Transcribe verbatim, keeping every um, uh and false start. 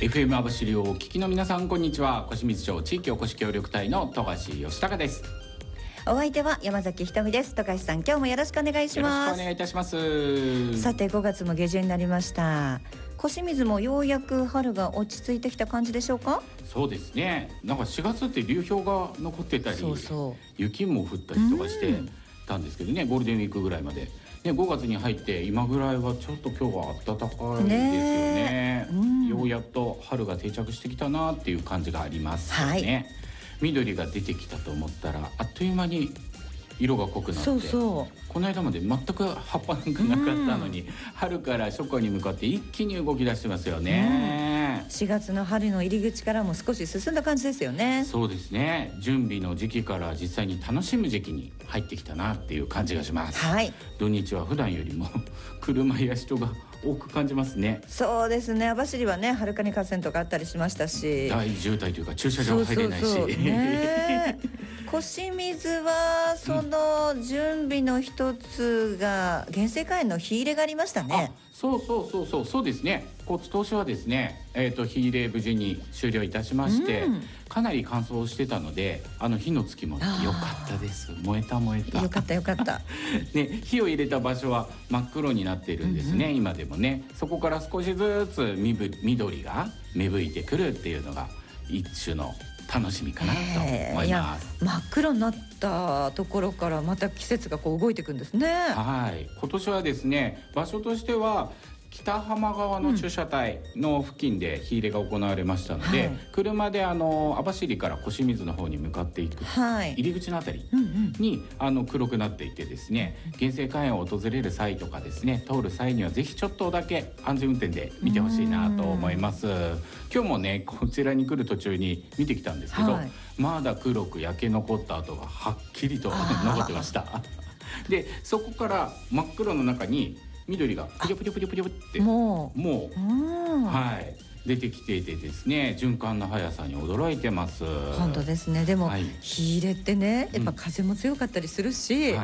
エフエム 網走をお聞きの皆さん、こんにちは。越水町地域おこし協力隊の富樫義孝です。 お相手は山崎ひとみです。富樫さん、今日もよろしくお願いします。 よろしくお願いいたします。 さて、ごがつも下旬になりました。越水もようやく春が落ち着いてきた感じでしょうか？ そうですね。なんかしがつって流氷が残ってたり、 そうそう雪も降ったりとかしてたんですけどね、ゴールデンウィークぐらいまで、ね、ごがつに入って今ぐらいはちょっと今日は暖かいですよね。 ね、 ようやっと春が定着してきたなっていう感じがありますよね、はい、緑が出てきたと思ったらあっという間に色が濃くなって、 そうそうこの間まで全く葉っぱなんかなかったのに、春から初夏に向かって一気に動き出してますよね。 しがつの春の入り口からも少し進んだ感じですよね。 そうですね。準備の時期から実際に楽しむ時期に入ってきたなっていう感じがします、 はい、 土日は普段よりも車や人が多く感じますね。 そうですね。網走はね、はるかに河川とかあったりしましたし、 大渋滞というか駐車場入れないし、そうそうそうね越水はその準備の一つが原生花園の火入れがありましたね。 そうそうそうそうそうですね。今年はですね、えーと、火入れ無事に終了いたしまして、うん、かなり乾燥してたので、あの火のつきも良かったです。燃えた燃えた。 よかったよかった。 ね、火を入れた場所は真っ黒になっているんですね、うんうん、今でもね。そこから少しずつ緑が芽吹いてくるっていうのが一種の楽しみかなと思います。 真っ黒になったところからまた季節がこう動いていくんですね。 はい、今年はですね、場所としては北浜川の駐車帯の付近で火入れが行われましたので、うん、はい、車であの網走から越水の方に向かっていく、はい、入り口のあたりに、うんうん、あの黒くなっていてですね、原生花園を訪れる際とかですね、通る際にはぜひちょっとだけ安全運転で見てほしいなと思います。今日もね、こちらに来る途中に見てきたんですけど、はい、まだ黒く焼け残った跡がはっきりと残ってましたで、そこから真っ黒の中に緑がプリョプリョプリョプリョってもう、もう、はい、出てきていてですね、循環の速さに驚いてます。 本当ですね。でも、はい、火入れってね、やっぱ風も強かったりするし、うん、